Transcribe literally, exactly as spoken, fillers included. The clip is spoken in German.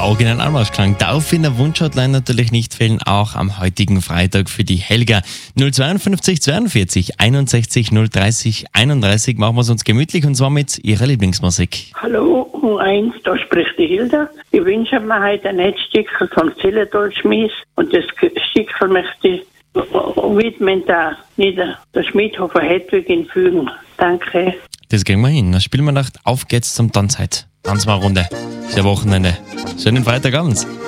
Original Anmarschklang darf in der Wunschhotline natürlich nicht fehlen, auch am heutigen Freitag für die Helga. null zweiundfünfzig zweiundvierzig einundsechzig null dreißig einunddreißig machen wir es uns gemütlich und zwar mit ihrer Lieblingsmusik. Hallo, U eins, da spricht die Hilda. Ich wünsche mir heute ein Netzstückchen von Zillertal-Schmies und das Stückchen möchte ich widmen der, Nieder, der Schmidhofer Hedwig in Fügen. Danke. Das kriegen wir hin. Dann spielen wir Nacht. Auf geht's zum Tanzheit. Tanzen wir eine Runde. Ist ja Wochenende. Schönen Freitagabend.